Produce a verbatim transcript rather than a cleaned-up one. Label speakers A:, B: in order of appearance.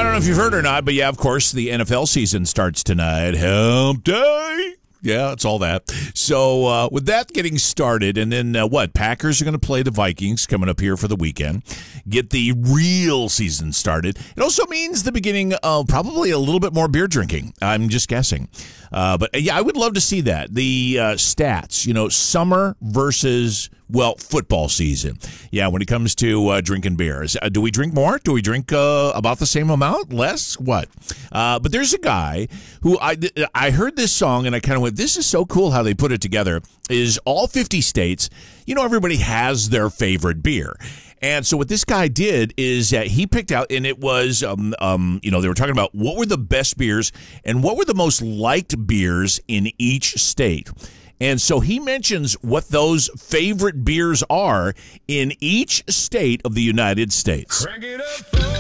A: I don't know if you've heard or not, but yeah, of course, the N F L season starts tonight. Hump Day. Yeah, it's all that. So uh, with that getting started, and then uh, what? Packers are going to play the Vikings coming up here for the weekend. Get the real season started. It also means the beginning of probably a little bit more beer drinking. I'm just guessing. Uh, but yeah, I would love to see that. The uh, stats, you know, summer versus, well, football season. Yeah, when it comes to uh, drinking beers. Uh, do we drink more? Do we drink uh, about the same amount? Less? What? Uh, but there's a guy who I, I heard this song and I kind of went, this is so cool how they put it together. Is all fifty states, you know, everybody has their favorite beer. And so what this guy did is uh, he picked out, and it was, um, um, you know, they were talking about what were the best beers and what were the most liked beers in each state. And so he mentions what those favorite beers are in each state of the United States.
B: Crank it up.